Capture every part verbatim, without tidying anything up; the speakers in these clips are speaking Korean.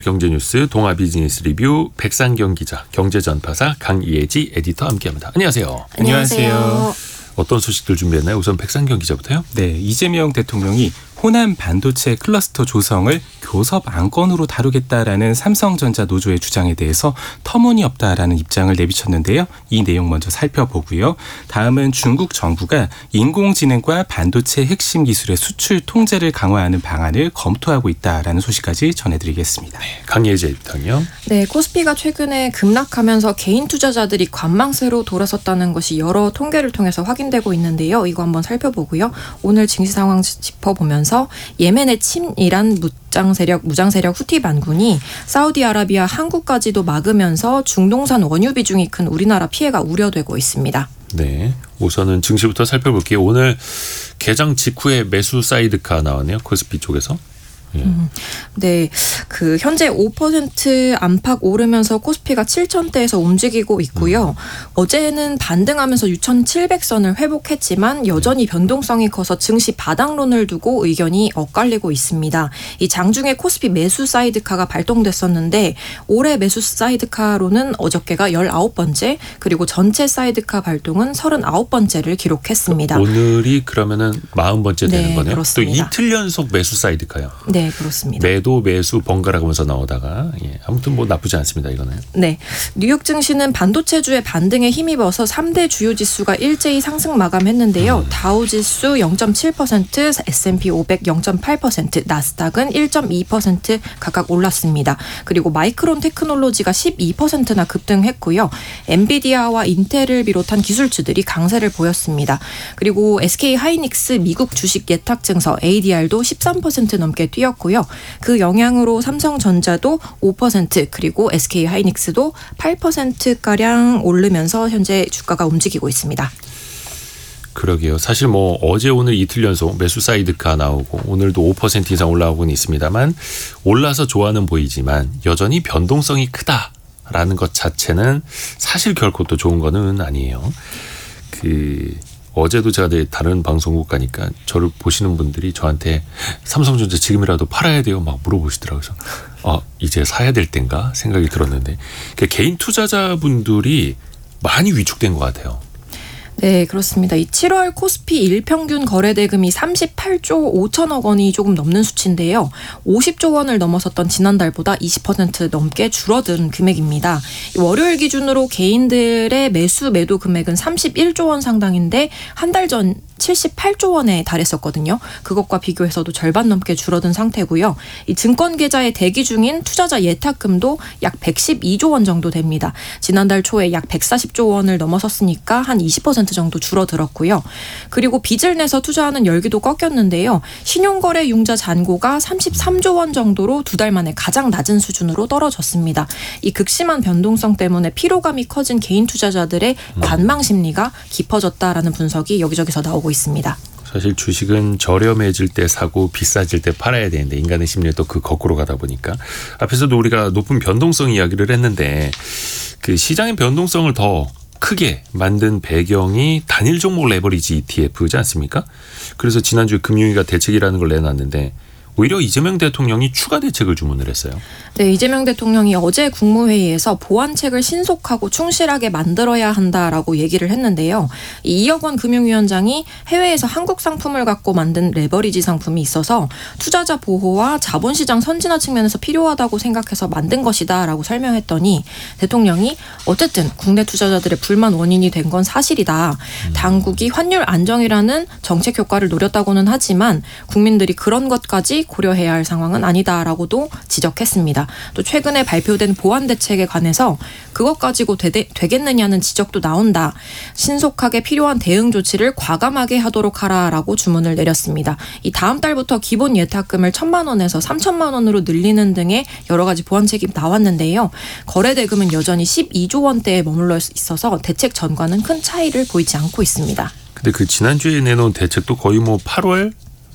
경제뉴스 동아비즈니스리뷰 백상경 기자, 경제전파사 강예지 에디터 함께합니다. 안녕하세요. 안녕하세요. 어떤 소식들 준비했나요? 우선 백상경 기자부터요. 네, 이재명 대통령이 호남 반도체 클러스터 조성을 교섭 안건으로 다루겠다라는 삼성전자 노조의 주장에 대해서 터무니없다라는 입장을 내비쳤는데요. 이 내용 먼저 살펴보고요. 다음은 중국 정부가 인공지능과 반도체 핵심 기술의 수출 통제를 강화하는 방안을 검토하고 있다라는 소식까지 전해드리겠습니다. 네, 강예지 에디터요. 네, 코스피가 최근에 급락하면서 개인 투자자들이 관망세로 돌아섰다는 것이 여러 통계를 통해서 확인되고 있는데요. 이거 한번 살펴보고요. 오늘 증시 상황 짚어보면서 예멘의 친이란 무장 세력, 무장 세력 후티 반군이 사우디아라비아 한국까지도 막으면서 중동산 원유 비중이 큰 우리나라 피해가 우려되고 있습니다. 네, 우선은 증시부터 살펴볼게요. 오늘 개장 직후에 매수 사이드카 나왔네요. 코스피 쪽에서. 예. 음, 네, 그 현재 오 퍼센트 안팎 오르면서 코스피가 칠천대에서 움직이고 있고요. 음. 어제는 반등하면서 육천칠백 선을 회복했지만 여전히 변동성이 커서 증시 바닥론을 두고 의견이 엇갈리고 있습니다. 이 장중에 코스피 매수 사이드카가 발동됐었는데 올해 매수 사이드카로는 어저께가 열아홉 번째, 그리고 전체 사이드카 발동은 서른아홉 번째를 기록했습니다. 오늘이 그러면은 사십 번째 되는 네, 거네요. 그렇습니다. 또 이틀 연속 매수 사이드카요. 네, 그렇습니다. 매도 매수 번갈아 가면서 나오다가 예, 아무튼 뭐 나쁘지 않습니다. 이거는. 네, 뉴욕 증시는 반도체주의 반등에 힘입어서 삼 대 주요 지수가 일제히 상승 마감했는데요. 음. 다우 지수 영 점 칠 퍼센트, 에스 앤 피 오백 영 점 팔 퍼센트, 나스닥은 일 점 이 퍼센트 각각 올랐습니다. 그리고 마이크론 테크놀로지가 십이 퍼센트나 급등했고요. 엔비디아와 인텔을 비롯한 기술주들이 강세를 보였습니다. 그리고 에스케이 하이닉스 미국 주식 예탁 증서 에이디알도 십삼 퍼센트 넘게 뛰었고요. 그 영향으로 삼성전자도 오 퍼센트, 그리고 에스케이 하이닉스도 팔 퍼센트가량 오르면서 현재 주가가 움직이고 있습니다. 그러게요. 사실 뭐 어제 오늘 이틀 연속 매수 사이드카 나오고 오늘도 오 퍼센트 이상 올라오고는 있습니다만 올라서 좋아는 보이지만 여전히 변동성이 크다라는 것 자체는 사실 결코 또 좋은 거는 아니에요. 그 어제도 제가 다른 방송국 가니까 저를 보시는 분들이 저한테 삼성전자 지금이라도 팔아야 돼요 막 물어보시더라고요. 그래서 아, 이제 사야 될 땐가 생각이 들었는데 개인 투자자분들이 많이 위축된 것 같아요. 네, 그렇습니다. 이 칠월 코스피 일평균 거래대금이 삼십팔조 오천억 원이 조금 넘는 수치인데요. 오십조 원을 넘어섰던 지난달보다 이십 퍼센트 넘게 줄어든 금액입니다. 월요일 기준으로 개인들의 매수 매도 금액은 삼십일조 원 상당인데 한 달 전 칠십팔조 원에 달했었거든요. 그것과 비교해서도 절반 넘게 줄어든 상태고요. 이 증권 계좌에 대기 중인 투자자 예탁금도 약 백십이조 원 정도 됩니다. 지난달 초에 약 백사십조 원을 넘어섰으니까 한 이십 퍼센트 정도 줄어들었고요. 그리고 빚을 내서 투자하는 열기도 꺾였는데요. 신용거래 융자 잔고가 삼십삼조 원 정도로 두 달 만에 가장 낮은 수준으로 떨어졌습니다. 이 극심한 변동성 때문에 피로감이 커진 개인 투자자들의 관망 심리가 깊어졌다라는 분석이 여기저기서 나오고 있습니다. 사실 주식은 저렴해질 때 사고 비싸질 때 팔아야 되는데 인간의 심리는 또 그 거꾸로 가다 보니까 앞에서도 우리가 높은 변동성 이야기를 했는데 그 시장의 변동성을 더 크게 만든 배경이 단일 종목 레버리지 이티에프지 않습니까? 그래서 지난주에 금융위가 대책이라는 걸 내놨는데 오히려 이재명 대통령이 추가 대책을 주문을 했어요. 네, 이재명 대통령이 어제 국무회의에서 보완책을 신속하고 충실하게 만들어야 한다라고 얘기를 했는데요. 이억 원 금융위원장이 해외에서 한국 상품을 갖고 만든 레버리지 상품이 있어서 투자자 보호와 자본시장 선진화 측면에서 필요하다고 생각해서 만든 것이다라고 설명했더니 대통령이 어쨌든 국내 투자자들의 불만 원인이 된 건 사실이다. 당국이 환율 안정이라는 정책 효과를 노렸다고는 하지만 국민들이 그런 것까지 고려해야 할 상황은 아니다라고도 지적했습니다. 또 최근에 발표된 보완 대책에 관해서 그것 가지고 되되, 되겠느냐는 지적도 나온다. 신속하게 필요한 대응 조치를 과감하게 하도록 하라라고 주문을 내렸습니다. 이 다음 달부터 기본 예탁금을 천만 원에서 삼천만 원으로 늘리는 등의 여러 가지 보완책이 나왔는데요. 거래 대금은 여전히 십이조 원대에 머물러 있어서 대책 전과는 큰 차이를 보이지 않고 있습니다. 근데 그 지난주에 내놓은 대책도 거의 뭐 팔월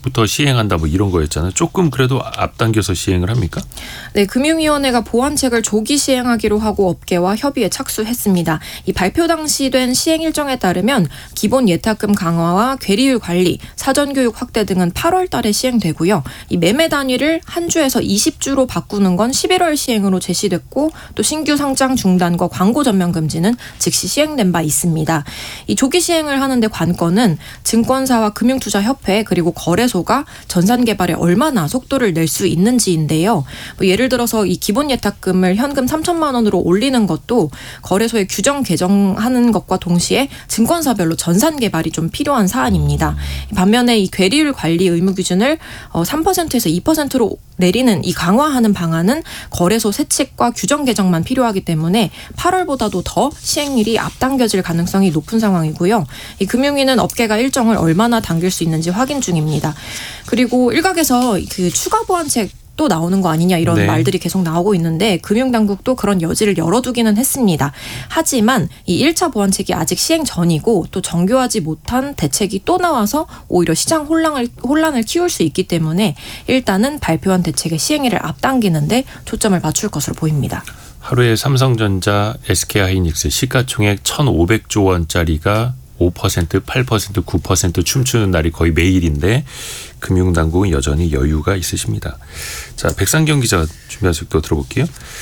부터 시행한다 뭐 이런 거였잖아요. 조금 그래도 앞당겨서 시행을 합니까? 네, 금융위원회가 보완책을 조기 시행하기로 하고 업계와 협의에 착수했습니다. 이 발표 당시 된 시행 일정에 따르면 기본 예탁금 강화와 괴리율 관리, 사전교육 확대 등은 팔월 달에 시행되고요. 이 매매 단위를 한 주에서 이십 주로 바꾸는 건 십일월 시행으로 제시됐고 또 신규 상장 중단과 광고 전면 금지는 즉시 시행된 바 있습니다. 이 조기 시행을 하는데 관건은 증권사와 금융투자협회 그리고 거래소가 전산 개발에 얼마나 속도를 낼 수 있는지인데요. 뭐 예를 들어서 이 기본 예탁금을 현금 삼천만 원으로 올리는 것도 거래소의 규정 개정하는 것과 동시에 증권사별로 전산 개발이 좀 필요한 사안입니다. 반면에 이 괴리율 관리 의무 기준을 삼 퍼센트에서 이 퍼센트로 내리는 이 강화하는 방안은 거래소 세칙과 규정 개정만 필요하기 때문에 팔월보다도 더 시행일이 앞당겨질 가능성이 높은 상황이고요. 이 금융위는 업계가 일정을 얼마나 당길 수 있는지 확인 중입니다. 그리고 일각에서 그 추가 보완책 또 나오는 거 아니냐 이런 네. 말들이 계속 나오고 있는데 금융당국도 그런 여지를 열어두기는 했습니다. 하지만 이 일 차 보완책이 아직 시행 전이고 또 정교하지 못한 대책이 또 나와서 오히려 시장 혼란을, 혼란을 키울 수 있기 때문에 일단은 발표한 대책의 시행일을 앞당기는데 초점을 맞출 것으로 보입니다. 하루에 삼성전자, 에스케이하이닉스 시가총액 천오백조 원짜리가 오 퍼센트, 팔 퍼센트, 구 퍼센트 춤추는 날이 거의 매일인데 금융당국은 여전히 여유가 있으십니다. 자, 백상경 기자 준비한 소식도 들어볼게요.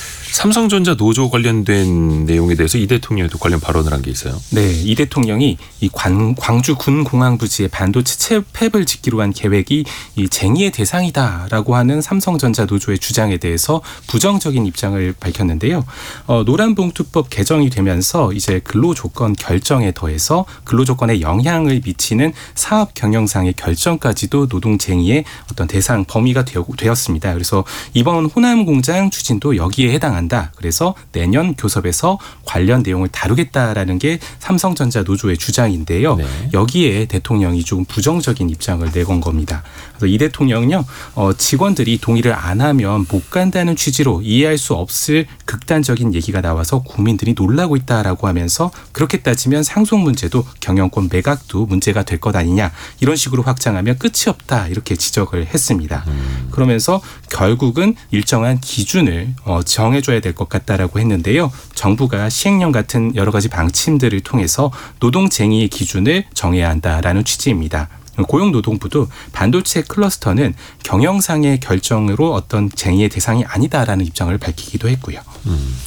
삼성전자 노조 관련된 내용에 대해서 이 대통령이 또 관련 발언을 한 게 있어요. 네, 이 대통령이 이 관, 광주 군공항 부지에 반도체 팹을 짓기로 한 계획이 이 쟁의의 대상이다라고 하는 삼성전자 노조의 주장에 대해서 부정적인 입장을 밝혔는데요. 어, 노란봉투법 개정이 되면서 이제 근로조건 결정에 더해서 근로조건에 영향을 미치는 사업 경영상의 결정까지도 노동쟁의의 어떤 대상 범위가 되었습니다. 그래서 이번 호남 공장 추진도 여기에 해당한다. 그래서 내년 교섭에서 관련 내용을 다루겠다라는 게 삼성전자 노조의 주장인데요. 네. 여기에 대통령이 좀 부정적인 입장을 내건 겁니다. 그래서 이 대통령은요, 어, 직원들이 동의를 안 하면 못 간다는 취지로 이해할 수 없을 극단적인 얘기가 나와서 국민들이 놀라고 있다라고 하면서 그렇게 따지면 상속 문제도 경영권 매각도 문제가 될 것 아니냐 이런 식으로 확장하면 끝이 없다 이렇게 지적을 했습니다. 음. 그러면서 결국은 일정한 기준을 어, 정해줘야 될 것 같다라고 했는데요. 정부가 시행령 같은 여러 가지 방침들을 통해서 노동쟁의의 기준을 정해야 한다라는 취지입니다. 고용노동부도 반도체 클러스터는 경영상의 결정으로 어떤 쟁의의 대상이 아니다라는 입장을 밝히기도 했고요. 음.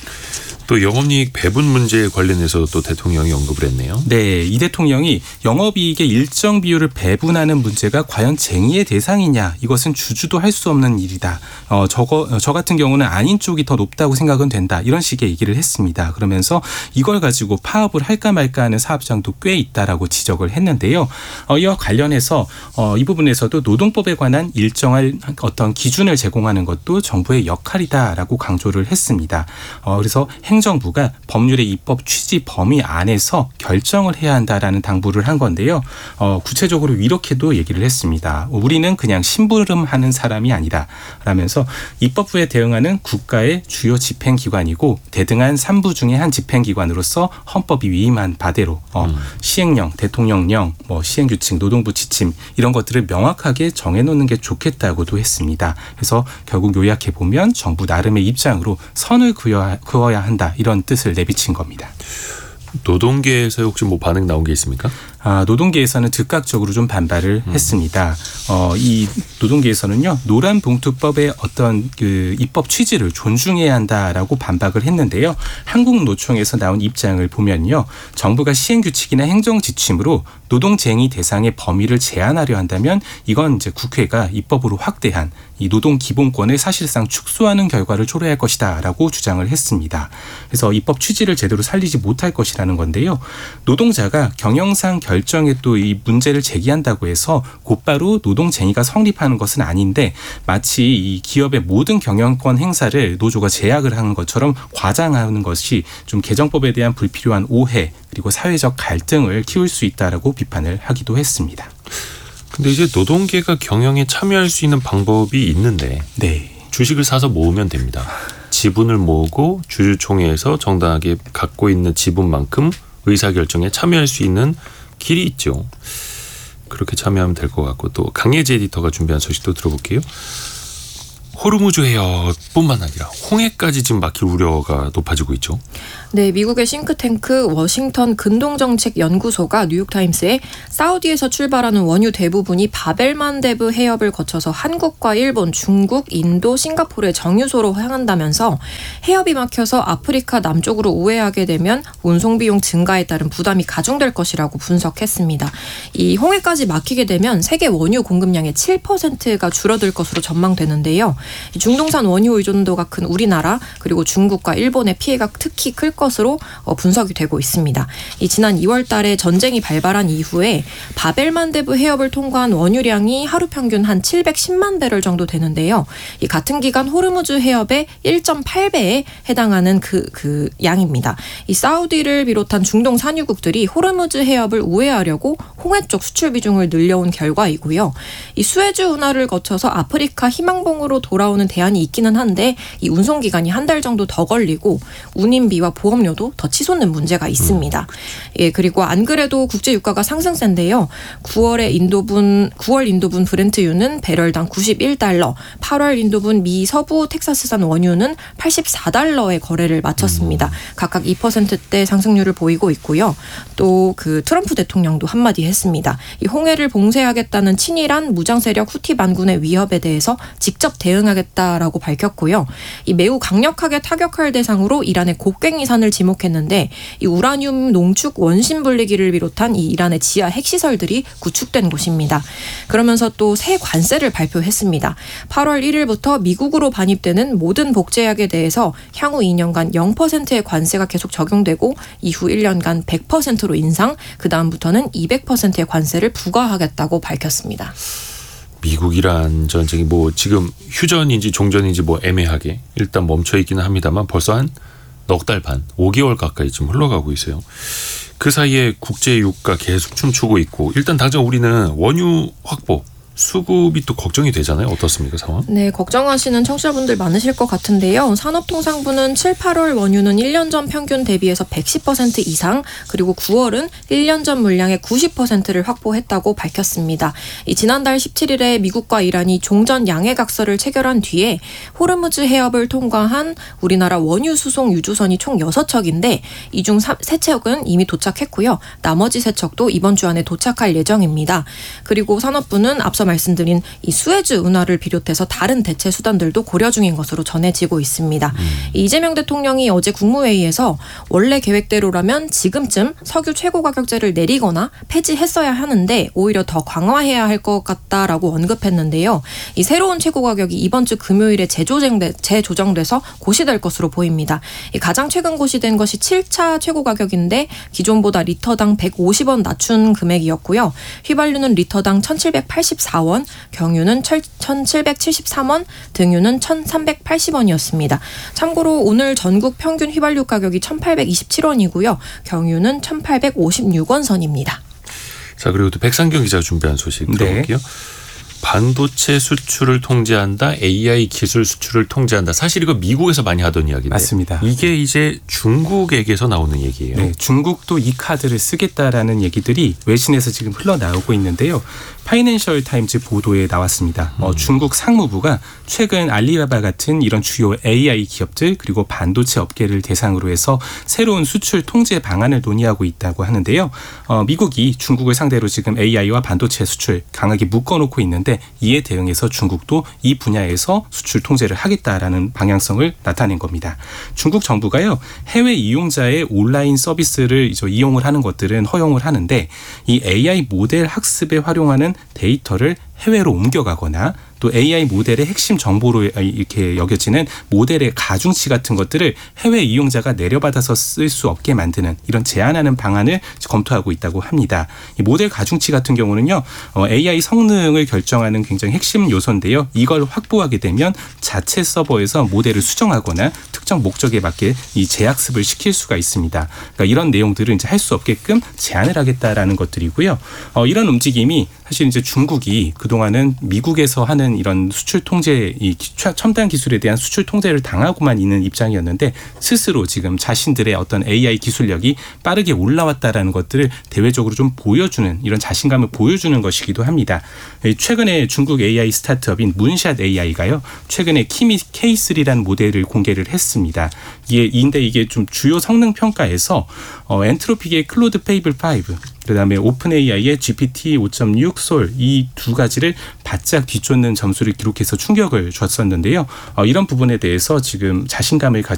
또 영업이익 배분 문제에 관련해서 또 대통령이 언급을 했네요. 네, 이 대통령이 영업이익의 일정 비율을 배분하는 문제가 과연 쟁의의 대상이냐 이것은 주주도 할 수 없는 일이다. 어, 저거, 저 같은 경우는 아닌 쪽이 더 높다고 생각은 된다. 이런 식의 얘기를 했습니다. 그러면서 이걸 가지고 파업을 할까 말까 하는 사업장도 꽤 있다라고 지적을 했는데요. 어, 이와 관련해서 어, 이 부분에서도 노동법에 관한 일정한 어떤 기준을 제공하는 것도 정부의 역할이다라고 강조를 했습니다. 어, 그래서 행 행정부가 법률의 입법 취지 범위 안에서 결정을 해야 한다라는 당부를 한 건데요. 어, 구체적으로 이렇게도 얘기를 했습니다. 우리는 그냥 심부름하는 사람이 아니다. 라면서 입법부에 대응하는 국가의 주요 집행기관이고 대등한 삼부 중의 한 집행기관으로서 헌법이 위임한 바대로 어, 음. 시행령, 대통령령, 뭐 시행규칙, 노동부 지침 이런 것들을 명확하게 정해놓는 게 좋겠다고도 했습니다. 그래서 결국 요약해보면 정부 나름의 입장으로 선을 그어야, 그어야 한다. 이런 뜻을 내비친 겁니다. 노동계에서 혹시 뭐 반응 나온 게 있습니까? 아, 노동계에서는 즉각적으로 좀 반발을 음. 했습니다. 어, 이 노동계에서는요, 노란봉투법의 어떤 그 입법 취지를 존중해야 한다라고 반박을 했는데요. 한국노총에서 나온 입장을 보면요, 정부가 시행규칙이나 행정지침으로 노동쟁의 대상의 범위를 제한하려 한다면 이건 이제 국회가 입법으로 확대한 이 노동 기본권을 사실상 축소하는 결과를 초래할 것이다라고 주장을 했습니다. 그래서 입법 취지를 제대로 살리지 못할 것이라는 건데요. 노동자가 경영상 결정에 또 이 문제를 제기한다고 해서 곧바로 노동쟁의가 성립하는 것은 아닌데 마치 이 기업의 모든 경영권 행사를 노조가 제약을 하는 것처럼 과장하는 것이 좀 개정법에 대한 불필요한 오해 그리고 사회적 갈등을 키울 수 있다라고 비판을 하기도 했습니다. 근데 이제 노동계가 경영에 참여할 수 있는 방법이 있는데 네. 주식을 사서 모으면 됩니다. 지분을 모으고 주주총회에서 정당하게 갖고 있는 지분만큼 의사결정에 참여할 수 있는 길이 있죠. 그렇게 참여하면 될 것 같고 또 강예지 에디터가 준비한 소식도 들어볼게요. 호르무즈 해협뿐만 아니라 홍해까지 지금 막힐 우려가 높아지고 있죠. 네, 미국의 싱크탱크 워싱턴 근동정책연구소가 뉴욕타임스에 사우디에서 출발하는 원유 대부분이 바벨만데브 해협을 거쳐서 한국과 일본, 중국, 인도, 싱가포르의 정유소로 향한다면서 해협이 막혀서 아프리카 남쪽으로 우회하게 되면 운송비용 증가에 따른 부담이 가중될 것이라고 분석했습니다. 이 홍해까지 막히게 되면 세계 원유 공급량의 칠 퍼센트가 줄어들 것으로 전망되는데요. 중동산 원유 의존도가 큰 우리나라 그리고 중국과 일본의 피해가 특히 클 것으로 분석이 되고 있습니다. 이 지난 이월 달에 전쟁이 발발한 이후에 바벨만데브 해협을 통과한 원유량이 하루 평균 한 칠백십만 배럴 정도 되는데요. 이 같은 기간 호르무즈 해협의 일 점 팔 배에 해당하는 그, 그 양입니다. 이 사우디를 비롯한 중동 산유국들이 호르무즈 해협을 우회하려고 홍해 쪽 수출 비중을 늘려온 결과이고요. 이 수에즈 운하를 거쳐서 아프리카 희망봉으로 돌아오는 대안이 있기는 한데 이 운송 기간이 한 달 정도 더 걸리고 운임비와 보험료도 더 치솟는 문제가 있습니다. 예, 그리고 안 그래도 국제 유가가 상승세인데요. 구월에 인도분 구월 인도분 브렌트유는 배럴당 구십일 달러, 팔월 인도분 미 서부 텍사스산 원유는 팔십사 달러의 거래를 마쳤습니다. 각각 이 퍼센트대 상승률을 보이고 있고요. 또 그 트럼프 대통령도 한마디 했습니다. 이 홍해를 봉쇄하겠다는 친이란 무장 세력 후티 반군의 위협에 대해서 직접 대응하겠다라고 밝혔고요. 이 매우 강력하게 타격할 대상으로 이란의 곡괭이산을 지목했는데 이 우라늄 농축 원심 분리기를 비롯한 이 이란의 지하 핵시설들이 구축된 곳입니다. 그러면서 또 새 관세를 발표했습니다. 팔월 일일부터 미국으로 반입되는 모든 복제약에 대해서 향후 이 년간 영 퍼센트의 관세가 계속 적용되고 이후 일 년간 백 퍼센트로 인상, 그 다음부터는 이백 퍼센트의 관세를 부과하겠다고 밝혔습니다. 미국이란 전쟁이 뭐 지금 휴전인지 종전인지 뭐 애매하게 일단 멈춰 있기는 합니다만 벌써 한 넉 달 반, 오 개월 가까이 지금 흘러가고 있어요. 그 사이에 국제 유가 계속 춤추고 있고 일단 당장 우리는 원유 확보, 수급이 또 걱정이 되잖아요. 어떻습니까, 상황? 네, 걱정하시는 청취자분들 많으실 것 같은데요. 산업통상부는 칠, 팔월 원유는 일 년 전 평균 대비해서 백십 퍼센트 이상, 그리고 구월은 일 년 전 물량의 구십 퍼센트를 확보했다고 밝혔습니다. 이 지난달 십칠일에 미국과 이란이 종전 양해각서를 체결한 뒤에 호르무즈 해협을 통과한 우리나라 원유 수송 유조선이 총 여섯 척인데 이 중 세 척은 이미 도착했고요. 나머지 세 척도 이번 주 안에 도착할 예정입니다. 그리고 산업부는 앞서 말씀드린 이 수에즈 운하를 비롯해서 다른 대체 수단들도 고려 중인 것으로 전해지고 있습니다. 음. 이재명 대통령이 어제 국무회의에서 원래 계획대로라면 지금쯤 석유 최고 가격제를 내리거나 폐지했어야 하는데 오히려 더 강화해야 할 것 같다라고 언급했는데요. 이 새로운 최고 가격이 이번 주 금요일에 재조정돼, 재조정돼서 고시될 것으로 보입니다. 이 가장 최근 고시된 것이 칠 차 최고 가격인데 기존보다 리터당 백오십 원 낮춘 금액이었고요. 휘발유는 리터당 천칠백팔십사 원, 경유는 천칠백칠십삼 원, 등유는 천삼백팔십 원이었습니다. 참고로 오늘 전국 평균 휘발유 가격이 천팔백이십칠 원이고요. 경유는 천팔백오십육 원 선입니다. 자, 그리고 또 백상경 기자가 준비한 소식 들어볼게요. 네. 반도체 수출을 통제한다, 에이아이 기술 수출을 통제한다. 사실 이거 미국에서 많이 하던 이야기인데 맞습니다. 이게 이제 중국에게서 나오는 얘기예요. 네, 중국도 이 카드를 쓰겠다라는 얘기들이 외신에서 지금 흘러나오고 있는데요. 파이낸셜 타임즈 보도에 나왔습니다. 음. 어, 중국 상무부가 최근 알리바바 같은 이런 주요 에이아이 기업들 그리고 반도체 업계를 대상으로 해서 새로운 수출 통제 방안을 논의하고 있다고 하는데요. 어, 미국이 중국을 상대로 지금 에이아이와 반도체 수출 강하게 묶어놓고 있는데 이에 대응해서 중국도 이 분야에서 수출 통제를 하겠다라는 방향성을 나타낸 겁니다. 중국 정부가요, 해외 이용자의 온라인 서비스를 이제 이용을 하는 것들은 허용을 하는데 이 에이아이 모델 학습에 활용하는 데이터를 해외로 옮겨가거나 또 에이아이 모델의 핵심 정보로 이렇게 여겨지는 모델의 가중치 같은 것들을 해외 이용자가 내려받아서 쓸 수 없게 만드는 이런 제한하는 방안을 검토하고 있다고 합니다. 이 모델 가중치 같은 경우는요, 에이아이 성능을 결정하는 굉장히 핵심 요소인데요. 이걸 확보하게 되면 자체 서버에서 모델을 수정하거나 특정 목적에 맞게 이 재학습을 시킬 수가 있습니다. 그러니까 이런 내용들을 이제 할 수 없게끔 제한을 하겠다라는 것들이고요. 어, 이런 움직임이 사실 이제 중국이 그동안은 미국에서 하는 많은 이런 수출 통제, 이 첨단 기술에 대한 수출 통제를 당하고만 있는 입장이었는데 스스로 지금 자신들의 어떤 에이아이 기술력이 빠르게 올라왔다라는 것들을 대외적으로 좀 보여주는 이런 자신감을 보여주는 것이기도 합니다. 최근에 중국 에이아이 스타트업인 문샷 에이아이가요. 최근에 키미 케이 쓰리라는 모델을 공개를 했습니다. 이게 인데 이게 좀 주요 성능 평가에서 어, 엔트로픽의 클로드 페이블 파이브, 그다음에 오픈 에이아이의 지피티 오 점 육 솔 이 두 가지를 바짝 뒤쫓는 점수를 기록해서 충격을 줬었는데요. 어, 이런 부분에 대해서 지금 자신감을 가지고